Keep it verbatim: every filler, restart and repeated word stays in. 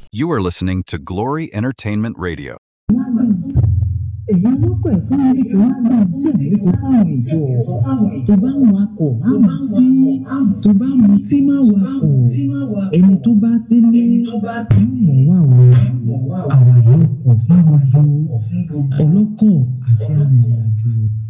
You are listening to Glory Entertainment Radio. èyí lọ́pọ̀ ẹ̀sán níbi tó máa gbà tí èyí sọ fáwọn ìjọ tó bá ń wakọ̀ má mutí tó bá mutí má wakọ̀ ẹni tó bá délé mọ̀ wá o àwa yóò kọ̀ fún gbogbo ọlọ́kọ̀ àti arìnrìn-àjò.